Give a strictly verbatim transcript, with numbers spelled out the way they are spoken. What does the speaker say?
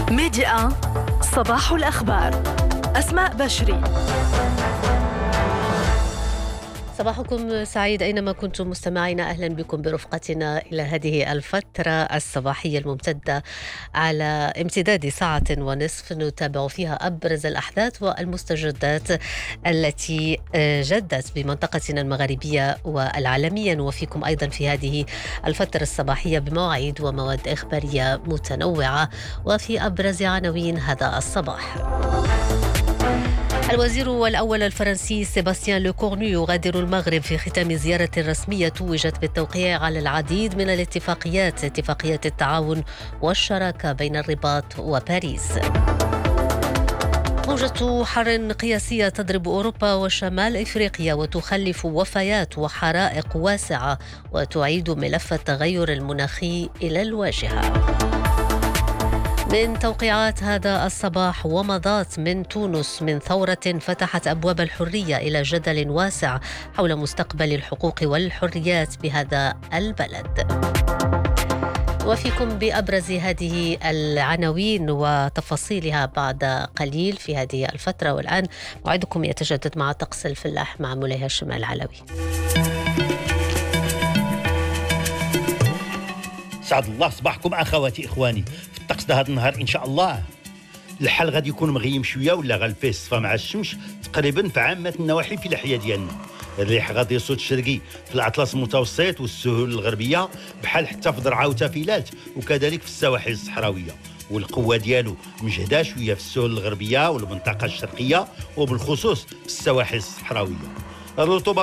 ميديا صباح الأخبار. أسماء بشري. صباحكم سعيد أينما كنتم مستمعين، أهلا بكم برفقتنا إلى هذه الفترة الصباحية الممتدة على امتداد ساعة ونصف نتابع فيها أبرز الأحداث والمستجدات التي جدت بمنطقتنا المغاربية والعالمية، وفيكم أيضا في هذه الفترة الصباحية بمواعيد ومواد إخبارية متنوعة. وفي أبرز عناوين هذا الصباح: الوزير الأول الفرنسي سيباستيان لوكورنو يغادر المغرب في ختام زيارة رسمية توجت بالتوقيع على العديد من الاتفاقيات اتفاقية التعاون والشراكة بين الرباط وباريس. موجة حر قياسية تضرب أوروبا وشمال إفريقيا وتخلف وفيات وحرائق واسعة وتعيد ملف التغير المناخي إلى الواجهة. من توقيعات هذا الصباح: ومضات من تونس من ثورة فتحت أبواب الحرية إلى جدل واسع حول مستقبل الحقوق والحريات بهذا البلد. وفيكم بأبرز هذه العناوين وتفاصيلها بعد قليل في هذه الفترة. والآن موعدكم يتجدد مع طقس الفلاح مع مولاي هاشم العلوي. سعد الله صباحكم أخواتي إخواني. في الطقس ده هذا النهار إن شاء الله الحال غادي يكون مغيم شوية ولا غالفيه الصفا مع الشمس تقريبا في عامة النواحي في الأحياء ديالنا. الريح غادي يصوت الشرقي في الأطلس المتوسط والسهول الغربية بحال حتى في درعا وتافيلات وكذلك في السواحل الصحراوية، والقوة ديالو مجهدة شوية في السهول الغربية والمنطقة الشرقية وبالخصوص في السواحل الصحراوية. الرطوبة